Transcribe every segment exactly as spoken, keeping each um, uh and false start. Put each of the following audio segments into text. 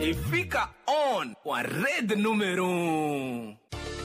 e fica on com a rede número um.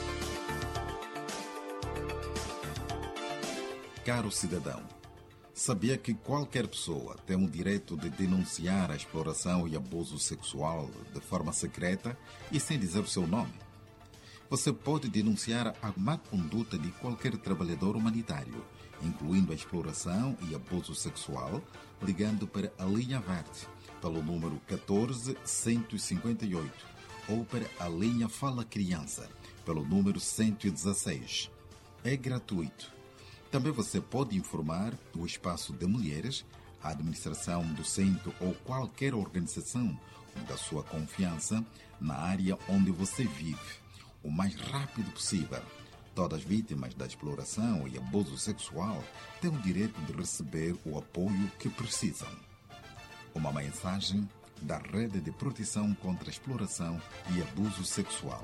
Caro cidadão, sabia que qualquer pessoa tem o direito de denunciar a exploração e abuso sexual de forma secreta e sem dizer o seu nome? Você pode denunciar a má conduta de qualquer trabalhador humanitário, incluindo a exploração e abuso sexual, ligando para a linha verde, pelo número quatorze, cento e cinquenta e oito, ou para a linha Fala Criança, pelo número cento e dezesseis. É gratuito. Também você pode informar o Espaço de Mulheres, a administração do centro ou qualquer organização da sua confiança na área onde você vive, o mais rápido possível. Todas as vítimas da exploração e abuso sexual têm o direito de receber o apoio que precisam. Uma mensagem da Rede de Proteção contra a Exploração e Abuso Sexual.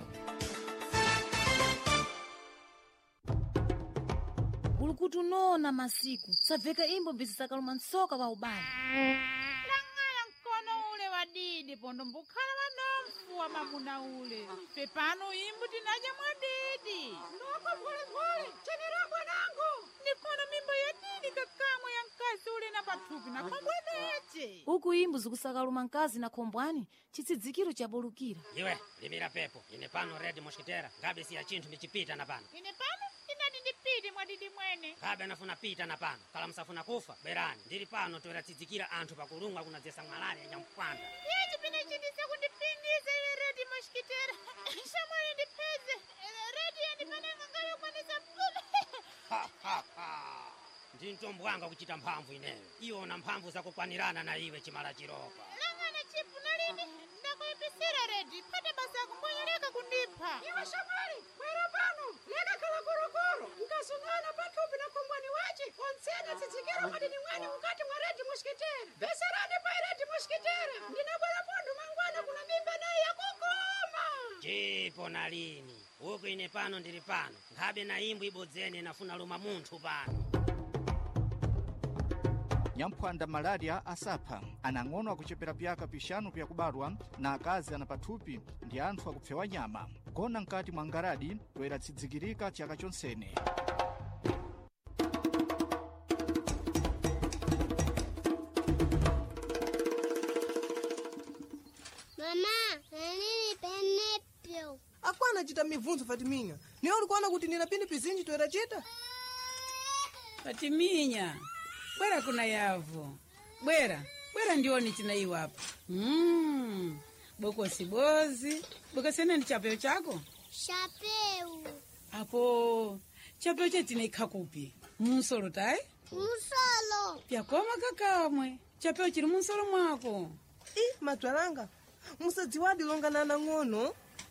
Ulukutu nona masiku sabveka imbo bzisakala mantsoka wa ubani langala mkono ule wadidi pondo mbukhala wanomfu wa mamuna ule pepano imbu tinaja mwadidi noko pole pole chenera bwanangu nikona mimba yadidi kakamwe ya mkazi ule na pathupi na pambweneche uku imbu zikusakala mankazi na khombwani chitsidzikiro chabolukira iwe limira pepo ine pano Red Mosquitera ngabe si ya chinthu ndichipita na pano ine pano ndipite mwadidi mwene ngabe anafuna pita na pano kala msafuna kufa berani ndili pano toyeratsidzikira anthu pakulumwa kunadzesa malaria ya nyampwanda iye chipine chitise kundipingiza ile Red Mosquitera shamwali ndipeze Red yandipanenga ngabe kwanisa ndi mtombwanga kuchita mphamvu ineyo iwona mphamvu zakukwanirana na iwe chimala chiropa langana chipu nalini ndakuipisira Red pate basa kumbonyeleka kundipha iwe shamwali mwera pano leka kala korokoro mkasungana pathupi na kombwani wachi onsena tsitsikira madini mwani mukati mwa Red Mosquitera veserani pa Red Mosquitera ndinabwera pondo mangwana kuna mimba nayi yakukoma chipo nalini uku ine pano ndili pano ngabe na imbu ibodzeni nafuna luma munthu pano nyampwanda malaria asapha anang'ono akuchepera pyaka pixanu pyakubadwa na akazi ana pathupi ndi anthu akupfewa nyama gona mkati mwa ngaradi toera tsidzikirika chaka chonsene. Mama, nini penepyo? Akwana chita mivunzo Fatiminya. Ni uli kuona kuti nina pini pizinji toera chita? Fatiminya, bwera kuna yavu. Bwera, bwera ndioni china iwapo. Mmm, boko sibozi. Boko sene ni chapeo chako? Chapeo. Apo, chapeo che tina ikakupi. Munsolo tai? Munsolo. Pyakoma kakamwe. Chapeo chiri munsolo mwako. Ih, matwaranga. Musadziwadi longana na ngono?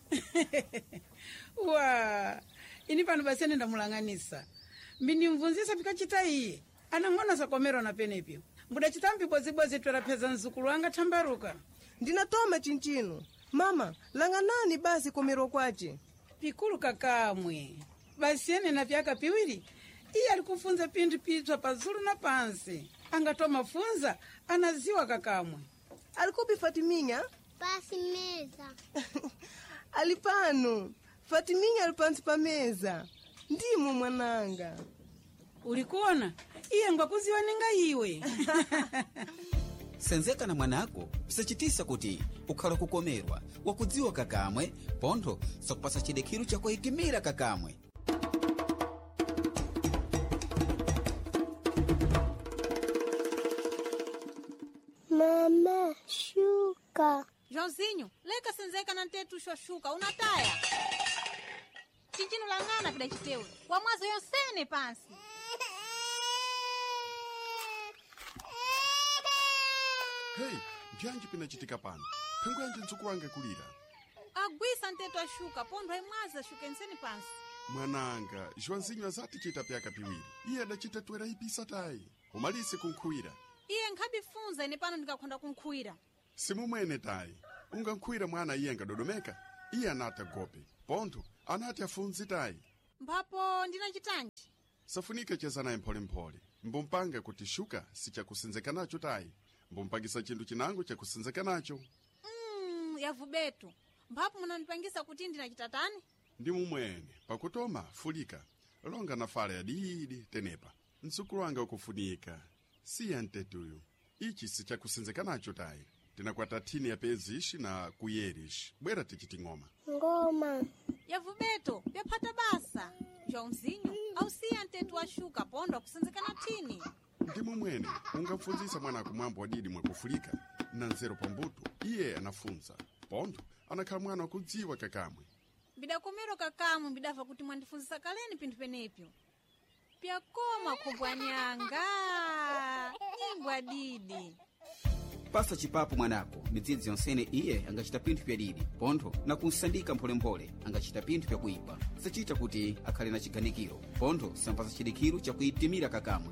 Wa, ini pano basene ndamulanganisa. Mbini mvunzisa pikachita iye. Anang'ona sakomero na penepyo. Mbuda chitampi bozibozi twera peza nzukulu anga tambaruka. Ndinatoma chinchino. Mama, langanani basi komero kwache? Pikulu kakamwe. Basiene na vyaka piwiri. Iye alikufunza pindu pitwa pazulu na pansi. Angatoma funza, anaziwa kakamwe. Alikupi Fatiminya? Pasi meza. Alipano. Fatiminya alipansi pa meza. Ndimo mwananga. Ulikuona? Iye ngwakuziwa ninga iwe. Senzeka na mwanako, pisachitisa kuti ukhala kukomerwa, wakudziwa kakamwe, pontho sakupasa chidekhiru cha kuhikimira kakamwe. Mama, shuka. Joãozinho, leka senzeka na ntetu shuka, unataya. Chinchino langana kida chitewe. Wamwazo yosene pansi. Hey, byanji pinachitika pano. Pengo yanje nsuku wange kulira. Agwisa ntetu ashuka, pondo imwaza shuka nseni pansi. Mwananga, Joãozinho azati chita pyaka piwiri. Iye adachita twera ipisa tai. Umalise kunkhwira. Iye nkhabifunza ine pano ndikakhonda kunkhwira. Simu mwene tai. Unga nkhwira mwana iye ngadodomeka. Iye anata gope. Pontho, anati afunzi tai. Mbapo ndina chitanji. Safunika cheza naye mpole mpole. Mbumpange kuti shuka si chakusenzeka nacho tai. Mbumpagisa chindu chinango chakusenzeka nacho. Mm, inu yavubetu mphapo munandipangisa kuti ndinachita tani ndi mumwene pakutoma fulika longa na fala yadidi tenepa msukulu wanga ukufunika siya ntetuyu ichi sichakusenzeka nacho tayi tinakwata thini ya pezishi na kuyerishi bwera tichiti ng'oma ngoma yavubeto pyaphata basa jwa mzinyu au siya ntetu washuka pondo kusenzekana thini ndi mumwene ungamfunzisa mwanako mwambo wadidi mwakufulika na nzero pambuto iye anafunza pondo anakhala mwana wakudziwa kakamwe bidakomero kakamwe bidava kuti mwandifunzisa kaleni pinthu penepyo pyakoma kumbwanyanga nyimbo adidi pasa chipapo mwanako midzidzi yonsene iye angachita pinthu pyadidi pontho na kunsandika mpholemphole angachita pinthu pyakuipa sachita kuti akhale na chiganikiro pontho sampasa chidikiro chakuyitimira kakamwe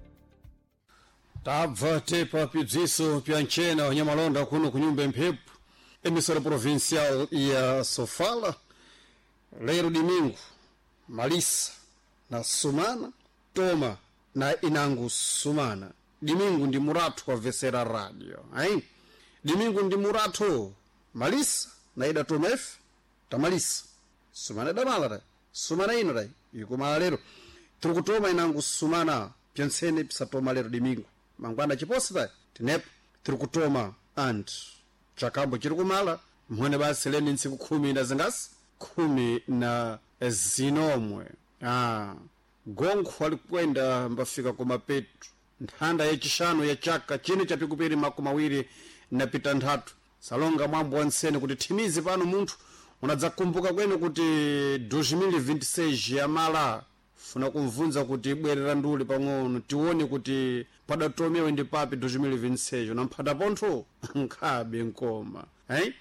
tabva tepa pidziso pya ncena wa nyamalonda kuno kunyumba mphepo emissora provincial ya Sofala lero domingo Malisa na Sumana Toma na Inangu Sumana domingo ndi murato kwa Vesera Radio ai domingo ndi murato Malisa na ida Toma F tamalisa Sumana da malada Sumana ino dai yukumala lero turukutoma Inangu Sumana pyansene pisa Toma lero domingo mangwanda chiposa tinepo turukutoma and chakambo chiri kumala mhone basi leni ntsiku khumi na zingasi khumi na zinomwe ah gonkho alikwenda mbafika kwa mapetu nthanda ya chishano ya chaka chini cha pikupiri makumi mawiri na pita nthatu salonga mwambo wansene kuti thimizi pano munthu unadzakumbuka kwene kuti dois mil e vinte e seis yamala funa kumvunza kuti bwerera nduli pang'ono tione kuti padatomewe ndi papi dois mil e vinte e seis unamphata pontho nkhabe nkoma hai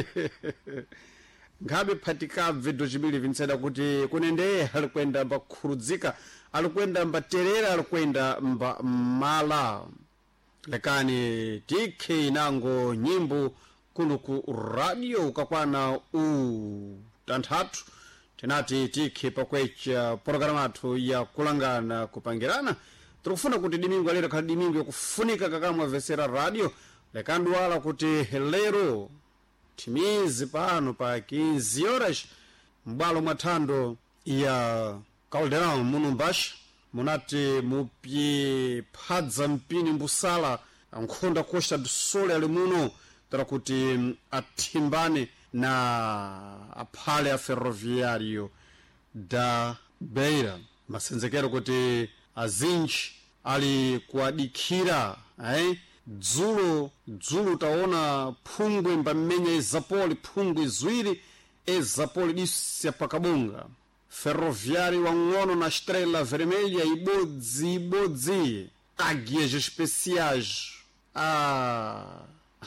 ngabe phatikabve dois mil e vinte e seis kuti kunende alikwenda mbakhurudzika alikwenda mbaterera alikwenda mba mala lekani tikhe inango nyimbo kuno ku radio ukakwana u tanthatu tinati tikhe pakwecha programa athu ya kulangana kupangirana tikufuna kuti domingo lero khala domingo yakufunika kakamwa Vesera Radio lekandwala kuti lero timizi pano pa quinze horas mbalo mwathando ya Caldeirão muno mbasha munati mupye phadza mpini mbusala ankhonda Costa do Sol ali muno tara kuti athimbane na aphale a ferroviário da Beira masenzekero kuti azinji ali kuadikira eh dzulo dzulo taona phungwe mbamenya ezapoli phungwe ziwiri ezapoli disi pakabunga ferroviário wang'ono na Estrela Vermelha ibodzi ibodzi águias especiais ah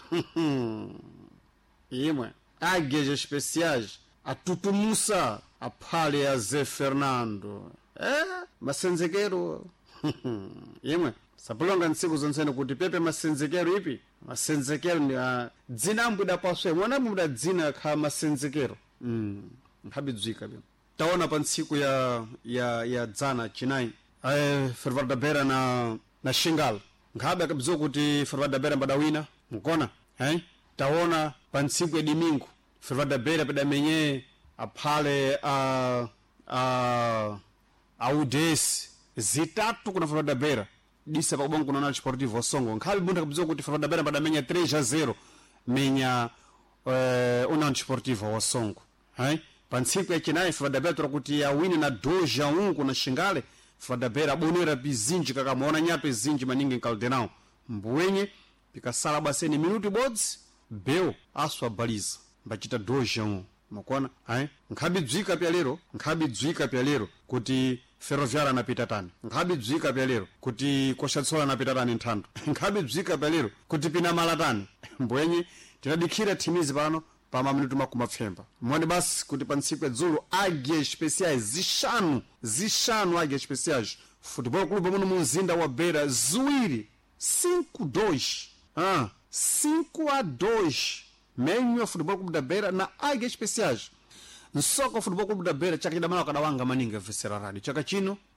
imwe águias especiais atutumusa aphale a Zé Fernando eh masenzekero imwe sapulonga ntsiku zonsene kuti pepe masenzekero ipi masenzekero ni uh, dzina mbuda paswe mwana mbuda dzina kha masenzekero mm habidzika byo taona pa ntsiku ya ya ya dzana chinayi eh Fervada Bera na na Shingal ngabe akabzo kuti Fervada Bera mbadawina mkona eh taona pa ntsiku ya domingo Fervada Bera pedamenye aphale a a audes zitatu kuna Fervada Bera disa pa bongo na Sportivo Songo ngabe bunda kabzo kuti Fervada Bera mbadamenya três a zero menya eh una Sportivo Songo eh pa ntsiku ya chinayi Fervada Bera kuti ya wini na dois a um kuna Shingale Fervada Bera bonera bizinji kakamaona nyape zinji maningi Caldeirão mbuwenye pikasala baseni minuti bodzi beo aswa baliza mbachita dois a um makona hai nkhabi dzwika pya lero nkhabi dzwika pya lero kuti ferroviária anapita tani nkhabi dzwika pya lero kuti Koshatsola anapita tani nthando nkhabi dzwika pya lero kuti pina malatani mbwenye tinadikhira thimizi pano pa maminuti makumi apfemba mwani basi kuti pa ntsiku ya dzulo águias especiais zishanu zishanu águias especiais futebol clube muno mumzinda wa Beira ziwiri cinco a dois ah cinco a dois menyo futebol clube da Beira na águias especiais nsoko futebol clube da Beira chaka chidamala kadawanga maninga Vesera Radio chaka chino